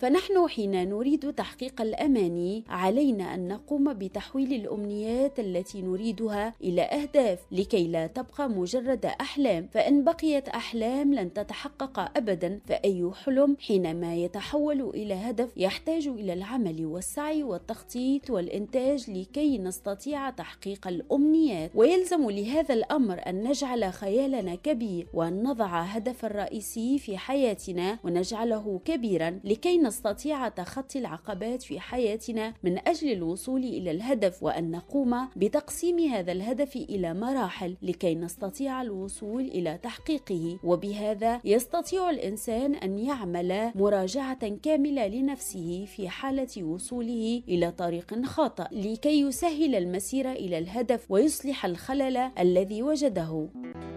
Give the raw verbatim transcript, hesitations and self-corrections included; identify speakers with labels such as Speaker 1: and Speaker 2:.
Speaker 1: فنحن حين نريد تحقيق الأماني علينا أن نقوم بتحويل الأمنيات التي نريدها إلى أهداف لكي لا تبقى مجرد أحلام، فإن بقيت أحلام لن تتحقق أبدا. فأي حلم حينما يتحول إلى هدف يحتاج إلى العمل والسعي والتخطيط والإنتاج لكي نستطيع تحقيق الأمنيات. ويلزم لهذا الأمر أن نجعل خيالنا كبير وأن نضع هدفا رئيسي في حياتنا ونجعله كبيرا لكي نستطيع تخطي العقبات في حياتنا من أجل الوصول إلى الهدف، وأن نقوم بتقسيم هذا الهدف إلى مراحل لكي نستطيع الوصول إلى تحقيقه. وبهذا يستطيع الإنسان أن يعمل مراجعة كاملة لنفسه في حالة وصوله إلى طريق خاطئ لكي يسهل المسير إلى الهدف ويصلح الخلل الذي وجده.